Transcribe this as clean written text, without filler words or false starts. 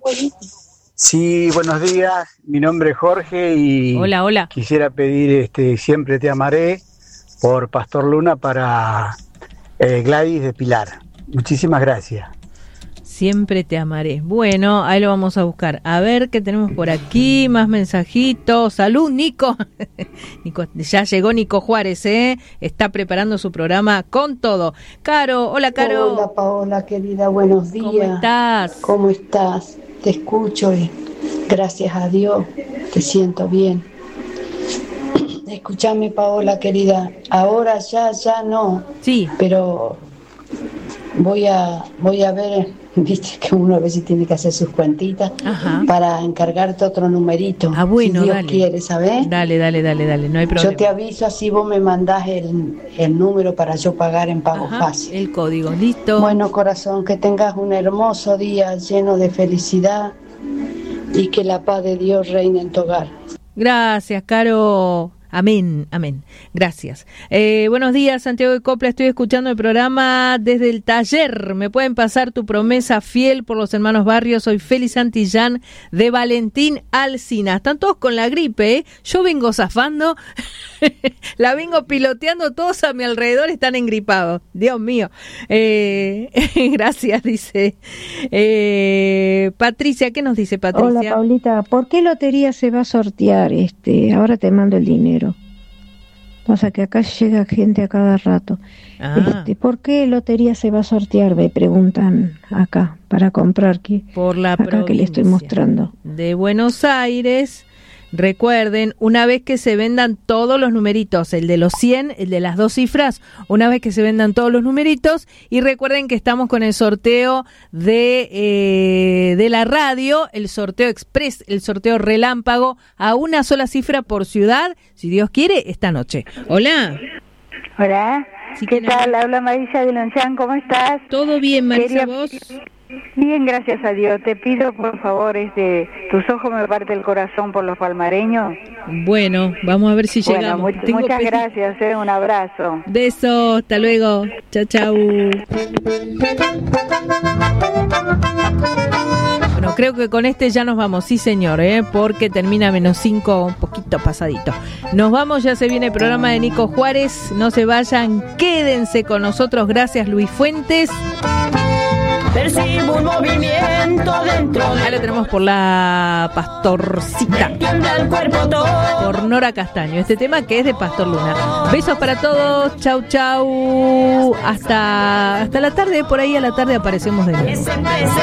Sí, buenos días. Mi nombre es Jorge y hola. Quisiera pedir Siempre te amaré por Pastor Luna para Gladys de Pilar. Muchísimas gracias. Siempre te amaré. Bueno, ahí lo vamos a buscar. A ver qué tenemos por aquí, más mensajitos. Salud, Nico. Ya llegó Nico Juárez, está preparando su programa con todo. Caro, hola Caro. Hola Paola, querida, buenos días. ¿Cómo estás? ¿Cómo estás? Te escucho y gracias a Dios te siento bien. Escúchame Paola, querida, ahora ya no. Sí. Pero voy a ver, viste que uno a veces tiene que hacer sus cuentitas. Ajá. Para encargarte otro numerito. Bueno, si Dios dale. quiere, ¿sabes? Dale, no hay problema. Yo te aviso, así vos me mandás el número para yo pagar en pago fácil. El código, listo. Bueno, corazón, que tengas un hermoso día lleno de felicidad y que la paz de Dios reine en tu hogar. Gracias, Caro. Amén. Gracias. Buenos días, Santiago de Copla. Estoy escuchando el programa desde el taller. ¿Me pueden pasar tu promesa fiel por los hermanos Barrios? Soy Félix Santillán de Valentín Alsina. Están todos con la gripe, ¿eh? Yo vengo zafando, la vengo piloteando, todos a mi alrededor están engripados. Dios mío. Gracias, dice. Patricia, ¿qué nos dice Patricia? Hola, Paulita. ¿Por qué lotería se va a sortear? Ahora te mando el dinero. Pasa que acá llega gente a cada rato. ¿Por qué lotería se va a sortear? Me preguntan acá para comprar por la acá provincia que le estoy mostrando de Buenos Aires. Recuerden, una vez que se vendan todos los numeritos, el de los 100, el de las 2 cifras, una vez que se vendan todos los numeritos, y recuerden que estamos con el sorteo de la radio, el sorteo express, el sorteo relámpago, a una sola cifra por ciudad, si Dios quiere, esta noche. Hola. Hola. Sí, ¿qué tal? Habla Marisa de Lonchan, ¿cómo estás? Todo bien, Marisa, ¿vos? Bien, gracias a Dios. Te pido, por favor, tus ojos me parte el corazón por los palmareños. Bueno, vamos a ver si llegamos. Muchas gracias, un abrazo. Beso, hasta luego. Chau. Bueno, creo que con este ya nos vamos, sí señor, porque termina -5, un poquito pasadito. Nos vamos, ya se viene el programa de Nico Juárez. No se vayan, quédense con nosotros. Gracias, Luis Fuentes. Percibo un movimiento dentro de... Ahí lo tenemos por la Pastorcita, el cuerpo todo. Por Nora Castaño, este tema que es de Pastor Luna. Besos para todos, chau. Hasta la tarde, por ahí a la tarde aparecemos de nuevo.